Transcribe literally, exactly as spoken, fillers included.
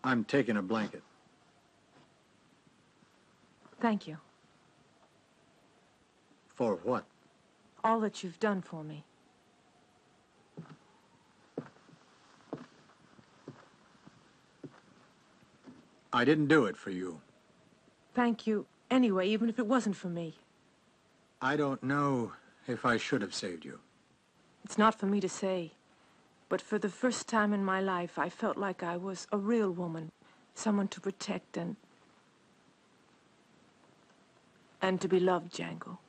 I'm taking a blanket. Thank you. For what? All that you've done for me. I didn't do it for you. Thank you anyway, even if it wasn't for me. I don't know if I should have saved you. It's not for me to say, but for the first time in my life, I felt like I was a real woman, someone to protect and... and to be loved, Django.